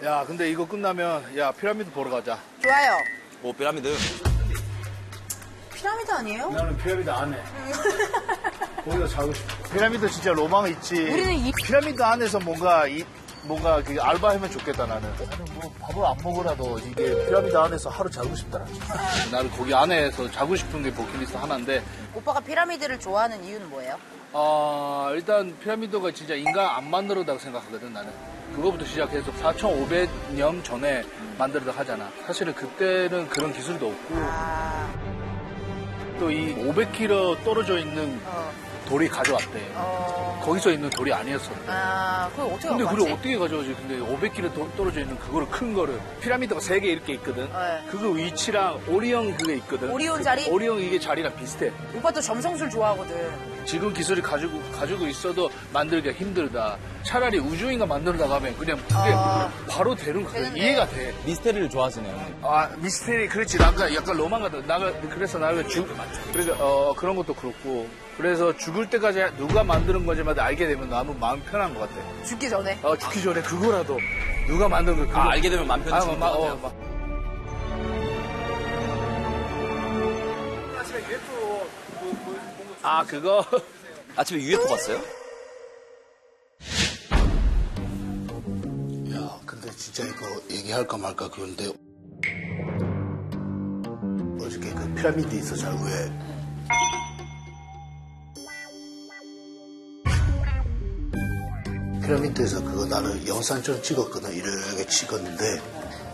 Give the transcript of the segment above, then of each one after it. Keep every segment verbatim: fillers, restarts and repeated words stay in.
야, 근데 이거 끝나면 야 피라미드 보러 가자. 좋아요. 뭐 피라미드? 피라미드 아니에요? 나는 피라미드 안 해. 거기서 자고 싶어. 피라미드 진짜 로망 있지. 우리는 이 피라미드 안에서 뭔가 이 뭔가 그 알바하면 좋겠다 나는. 나는 뭐 밥을 안 먹으라도 이게 피라미드 안에서 하루 자고 싶더라. 나는 거기 안에서 자고 싶은 게 버킷리스트 하나인데. 오빠가 피라미드를 좋아하는 이유는 뭐예요? 아 일단 피라미드가 진짜 인간 안 만들었다고 생각하거든 나는. 그거부터 시작해서 사천오백 년 전에 만들었다 하잖아. 사실은 그때는 그런 기술도 없고 아, 또 이 오백 킬로미터 떨어져 있는 어, 돌이 가져왔대. 어, 거기서 있는 돌이 아니었어. 아, 그걸 어떻게 근데 갖고 그걸 왔지? 어떻게 가져오지? 근데 오백 킬로미터 떨어져 있는 그거를 큰 거를 피라미드가 세 개 이렇게 있거든. 네. 그거 위치랑 오리온 그게 있거든. 오리온 그 자리? 오리온 이게 자리랑 비슷해. 오빠 또 점성술 좋아하거든. 지금 기술이 가지고 가지고 있어도 만들기가 힘들다. 차라리 우주인가 만들다 가면 그냥 그게 아. 바로 되는 거야. 되는데. 이해가 돼. 미스테리를 좋아하시네요. 아 미스테리 그렇지. 나가 약간 로망 같아. 나가 그래서 나가 죽 그러니까 어 그런 것도 그렇고. 그래서 죽을 때까지 누가 만드는 건지만 알게 되면 너무 마음 편한 것 같아. 죽기 전에. 어 죽기 전에 그거라도 누가 만든 거 그거. 아, 알게 되면 맘 편히 아, 죽을 막, 것 어, 같아요. 막. 아 그거 아침에 유에프오 봤어요? 야 근데 진짜 이거 얘기할까 말까 그런데 어저께 그 피라미드 있어 자구에 피라미드에서 그거 나는 영상처럼 찍었거든. 이렇게 찍었는데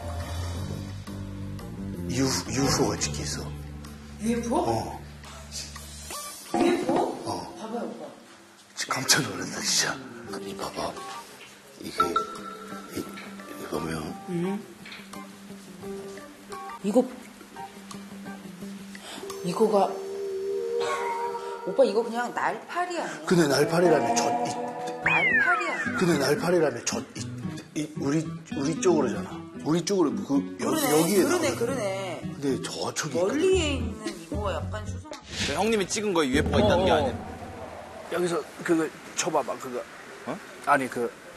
유에프오가 찍혀 있어. 유에프오? 어. 유에프오? 어. 봐봐요, 오빠. 깜짝 놀랐다 진짜. 이 봐봐 이게 이, 이거면 음. 이거, 이거가, 오빠 이거 그냥 날파리 아니야? 근데 날파리라면 저 이, 날파리 아니야? 근데 날파리라면 저 이, 이, 우리 우리 쪽으로잖아. 우리 쪽으로 그 여, 그러네, 여기에 그러네, 나오는. 그러네. 근데 저쪽이 멀리에 있는 이거가 약간 수상한. 그 형님이 찍은 거에 유에프오가 있다는 게 어, 어. 아니에요? 여기서 그거 쳐봐봐 그거. 어? 아니 그